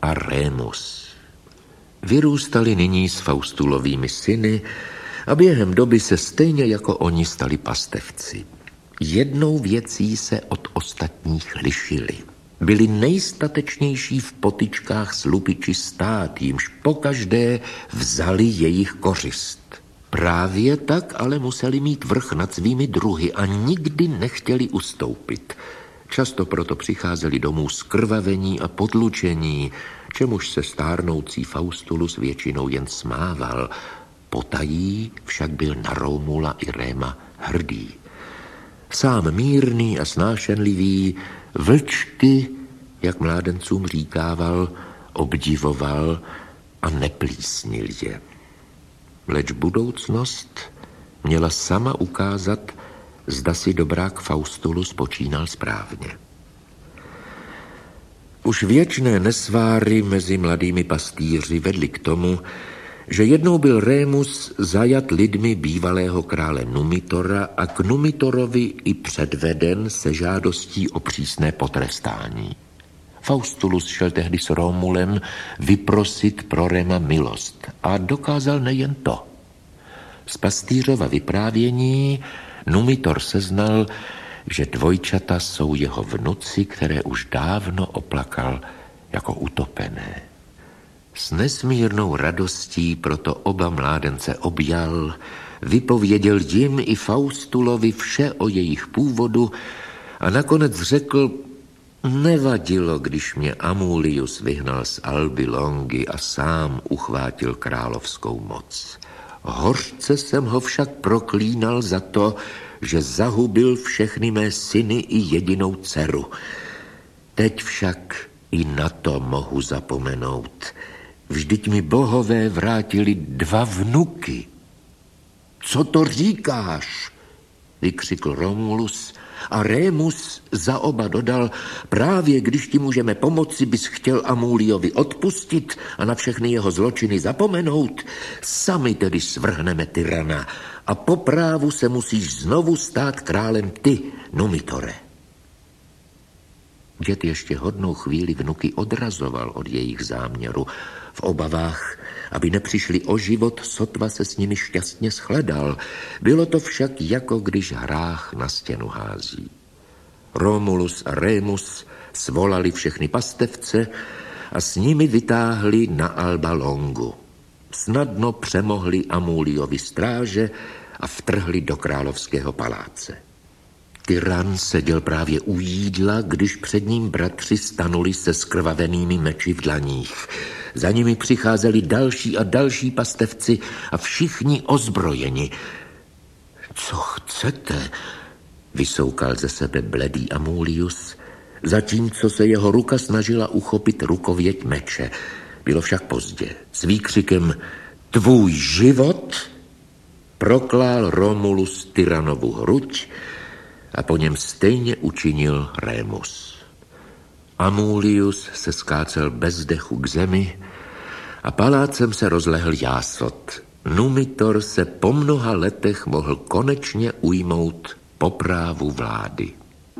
a Rémus. Vyrůstali nyní s Faustulovými syny a během doby se stejně jako oni stali pastevci. Jednou věcí se od ostatních lišili. Byli nejstatečnější v potyčkách s lupiči stát, jimž pokaždé vzali jejich kořist. Právě tak ale museli mít vrch nad svými druhy a nikdy nechtěli ustoupit. Často proto přicházeli domů zkrvavení a potlučení, čemuž se stárnoucí Faustulus většinou jen smával. Potají však byl na Romula i Réma hrdý. Sám mírný a snášenlivý, vlčky, jak mládencům říkával, obdivoval a neplísnil je. Leč budoucnost měla sama ukázat, zda si dobrák Faustulus počínal správně. Už věčné nesváry mezi mladými pastýři vedly k tomu, že jednou byl Rémus zajat lidmi bývalého krále Numitora a k Numitorovi i předveden se žádostí o přísné potrestání. Faustulus šel tehdy s Romulem vyprosit pro Réma milost a dokázal nejen to. Z pastýřova vyprávění Numitor seznal, že dvojčata jsou jeho vnuci, které už dávno oplakal jako utopené. S nesmírnou radostí proto oba mládence objal, vypověděl jim i Faustulovi vše o jejich původu a nakonec řekl: nevadilo, když mě Amulius vyhnal z Alby Longy a sám uchvátil královskou moc. Hořce jsem ho však proklínal za to, že zahubil všechny mé syny i jedinou dceru. Teď však i na to mohu zapomenout. Vždyť mi bohové vrátili 2 vnuky. Co to říkáš? Vykřikl Romulus a Rémus za oba dodal: právě když ti můžeme pomoci, bys chtěl Amuliovi odpustit a na všechny jeho zločiny zapomenout. Sami tedy svrhneme tyrana a po právu se musíš znovu stát králem ty, Numitore. Děd ještě hodnou chvíli vnuky odrazoval od jejich záměru, v obavách, aby nepřišli o život, sotva se s nimi šťastně shledal. Bylo to však, jako když hrách na stěnu hází. Romulus a Rémus svolali všechny pastevce a s nimi vytáhli na Alba Longu. Snadno přemohli Amuliovi stráže a vtrhli do královského paláce. Tyran seděl právě u jídla, když před ním bratři stanuli se skrvavenými meči v dlaních. Za nimi přicházeli další a další pastevci a všichni ozbrojeni. Co chcete? Vysoukal ze sebe bledý Amulius, zatímco se jeho ruka snažila uchopit rukověť meče. Bylo však pozdě. S výkřikem tvůj život proklál Romulus Tyranovu hruď a po něm stejně učinil Rémus. Amulius se skácel bez dechu k zemi a palácem se rozlehl jásot. Numitor se po mnoha letech mohl konečně ujmout poprávu vlády.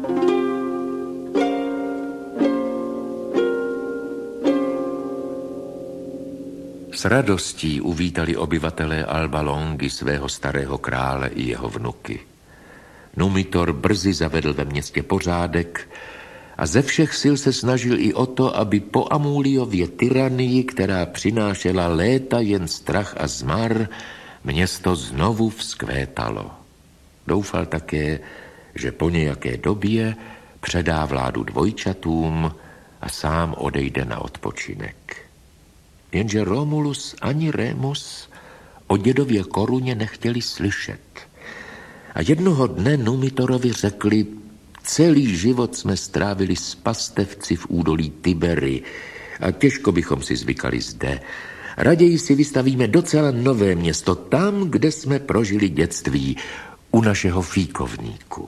S radostí uvítali obyvatelé Alba Longy svého starého krále i jeho vnuky. Numitor brzy zavedl ve městě pořádek a ze všech sil se snažil i o to, aby po Amuliově tyranii, která přinášela léta jen strach a zmar, město znovu vzkvétalo. Doufal také, že po nějaké době předá vládu dvojčatům a sám odejde na odpočinek. Jenže Romulus ani Rémus o dědově koruně nechtěli slyšet. A jednoho dne Numitorovi řekli: celý život jsme strávili s pastevci v údolí Tibery a těžko bychom si zvykali zde. Raději si vystavíme docela nové město, tam, kde jsme prožili dětství, u našeho fíkovníku.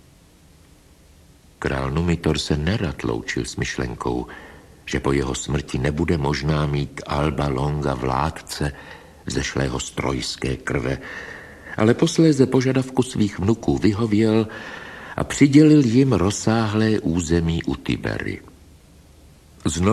Král Numitor se nerad loučil s myšlenkou, že po jeho smrti nebude možná mít Alba Longa vládce vzešlého z trojské krve, ale posléze požadavku svých vnuků vyhověl a přidělil jim rozsáhlé území u Tibery. Znovu